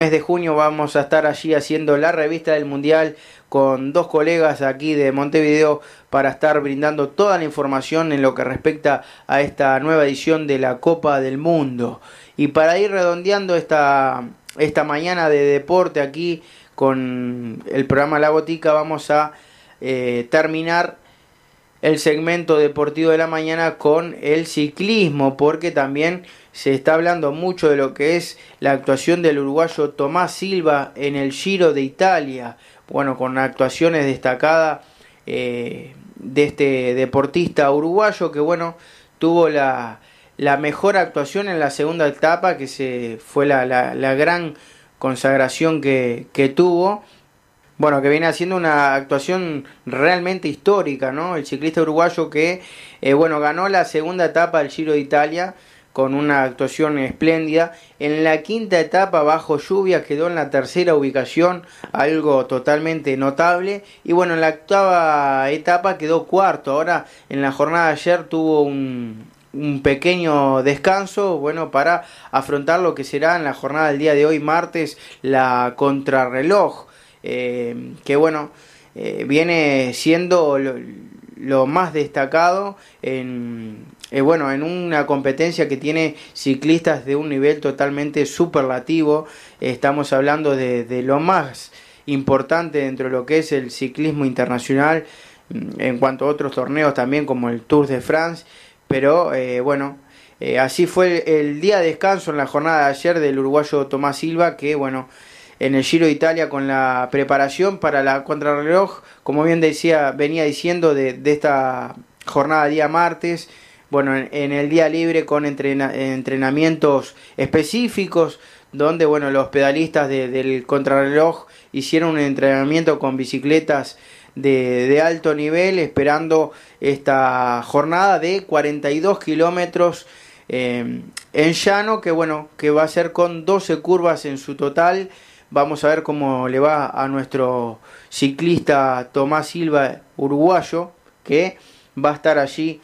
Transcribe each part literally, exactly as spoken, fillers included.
mes de junio vamos a estar allí haciendo la revista del Mundial con dos colegas aquí de Montevideo para estar brindando toda la información en lo que respecta a esta nueva edición de la Copa del Mundo. Y para ir redondeando esta, esta mañana de deporte aquí con el programa La Botica, vamos a eh, terminar el segmento deportivo de la mañana con el ciclismo, porque también se está hablando mucho de lo que es la actuación del uruguayo Tomás Silva en el Giro de Italia. Bueno, con actuaciones destacadas eh, de este deportista uruguayo que, bueno, tuvo la, la mejor actuación en la segunda etapa, que se fue la, la, la gran consagración que, que tuvo. Bueno, que viene haciendo una actuación realmente histórica, ¿no? El ciclista uruguayo que, eh, bueno, ganó la segunda etapa del Giro de Italia con una actuación espléndida. En la quinta etapa, bajo lluvia, quedó en la tercera ubicación, algo totalmente notable. Y bueno, en la octava etapa quedó cuarto. Ahora, en la jornada de ayer tuvo un, un pequeño descanso, bueno, para afrontar lo que será en la jornada del día de hoy, martes, la contrarreloj. Eh, que bueno, eh, viene siendo lo, lo más destacado en, eh, bueno, en una competencia que tiene ciclistas de un nivel totalmente superlativo. Eh, estamos hablando de, de lo más importante dentro de lo que es el ciclismo internacional, en cuanto a otros torneos también como el Tour de France, pero eh, bueno, eh, así fue el, el día de descanso en la jornada de ayer del uruguayo Tomás Silva, que bueno, en el Giro de Italia con la preparación para la contrarreloj, como bien decía, venía diciendo de, de esta jornada día martes, bueno, en, en el día libre con entrena, entrenamientos específicos, donde bueno, los pedalistas de, del contrarreloj hicieron un entrenamiento con bicicletas de, de alto nivel, esperando esta jornada de cuarenta y dos kilómetros eh, en llano, que bueno, que va a ser con doce curvas en su total. Vamos a ver cómo le va a nuestro ciclista Tomás Silva, uruguayo, que va a estar allí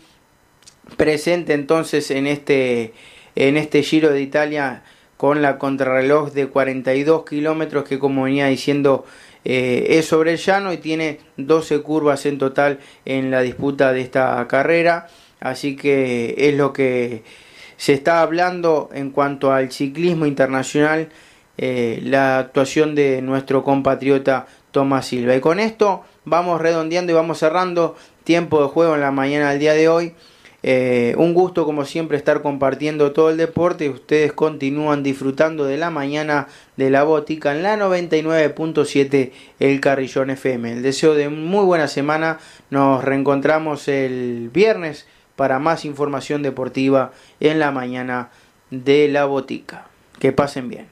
presente entonces en este, en este Giro de Italia con la contrarreloj de cuarenta y dos kilómetros, que como venía diciendo eh, es sobre el llano y tiene doce curvas en total en la disputa de esta carrera. Así que es lo que se está hablando en cuanto al ciclismo internacional, Eh, la actuación de nuestro compatriota Tomás Silva. Y con esto vamos redondeando y vamos cerrando tiempo de juego en la mañana del día de hoy. Eh, un gusto como siempre estar compartiendo todo el deporte y ustedes continúan disfrutando de la mañana de La Botica en la noventa y nueve punto siete El Carrillón F M. El deseo de muy buena semana. Nos reencontramos el viernes para más información deportiva en la mañana de La Botica. Que pasen bien.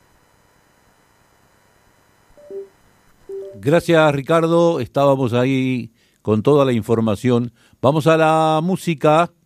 Gracias, Ricardo. Estábamos ahí con toda la información. Vamos a la música.